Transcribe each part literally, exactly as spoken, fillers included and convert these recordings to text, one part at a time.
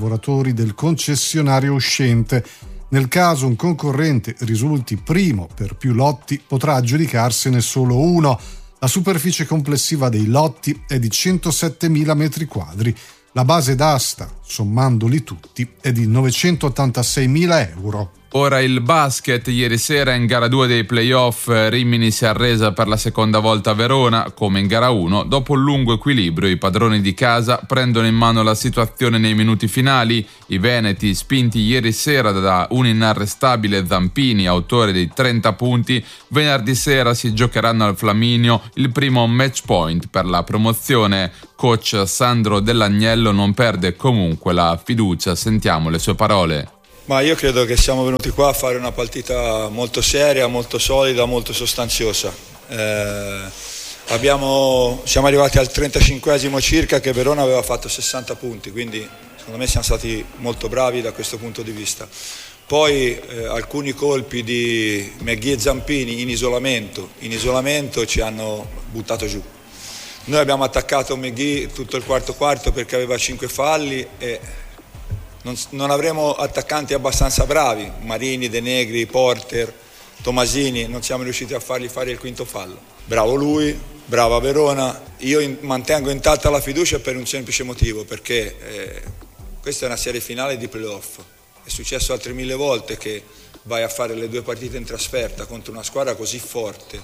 lavoratori del concessionario uscente. Nel caso un concorrente risulti primo per più lotti, potrà aggiudicarsene solo uno. La superficie complessiva dei lotti è di centosettemila metri quadri. La base d'asta, sommandoli tutti, è di novecentottantaseimila euro. Ora il basket. Ieri sera in gara due dei playoff Rimini si è arresa per la seconda volta a Verona, come in gara uno. Dopo un lungo equilibrio i padroni di casa prendono in mano la situazione nei minuti finali. I veneti, spinti ieri sera da un inarrestabile Zampini, autore dei trenta punti, venerdì sera si giocheranno al Flaminio il primo match point per la promozione. Coach Sandro Dell'Agnello non perde comunque la fiducia. Sentiamo le sue parole. Ma io credo che siamo venuti qua a fare una partita molto seria, molto solida, molto sostanziosa. Eh, abbiamo, siamo arrivati al trentacinquesimo circa, che Verona aveva fatto sessanta punti, quindi secondo me siamo stati molto bravi da questo punto di vista. Poi eh, alcuni colpi di McGhee e Zampini in isolamento, in isolamento ci hanno buttato giù. Noi abbiamo attaccato McGhee tutto il quarto quarto perché aveva cinque falli e Non, non avremo attaccanti abbastanza bravi, Marini, De Negri, Porter, Tomasini, non siamo riusciti a fargli fare il quinto fallo. Bravo lui, brava Verona. Io in, mantengo intatta la fiducia per un semplice motivo, perché eh, questa è una serie finale di playoff. È successo altre mille volte che vai a fare le due partite in trasferta contro una squadra così forte,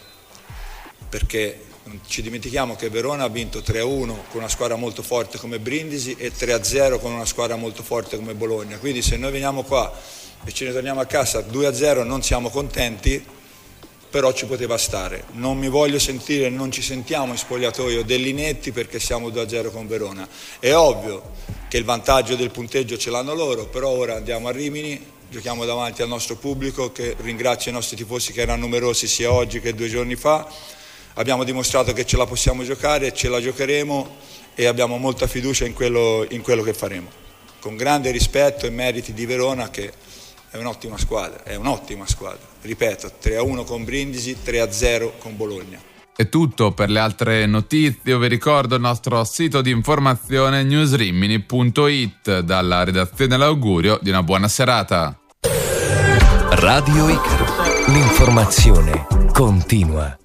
perché non ci dimentichiamo che Verona ha vinto tre a uno con una squadra molto forte come Brindisi e tre a zero con una squadra molto forte come Bologna. Quindi se noi veniamo qua e ce ne torniamo a casa due a zero non siamo contenti, però ci poteva stare. Non mi voglio sentire, non ci sentiamo in spogliatoio degli inetti perché siamo due a zero con Verona. È ovvio che il vantaggio del punteggio ce l'hanno loro, però ora andiamo a Rimini, giochiamo davanti al nostro pubblico, che ringrazio i nostri tifosi che erano numerosi sia oggi che due giorni fa. Abbiamo dimostrato che ce la possiamo giocare, ce la giocheremo e abbiamo molta fiducia in quello, in quello che faremo. Con grande rispetto e meriti di Verona, che è un'ottima squadra, è un'ottima squadra. Ripeto, tre a uno con Brindisi, tre a zero con Bologna. È tutto. Per le altre notizie io vi ricordo il nostro sito di informazione newsrimini punto it. Dalla redazione l'augurio di una buona serata. Radio Icaro, l'informazione continua.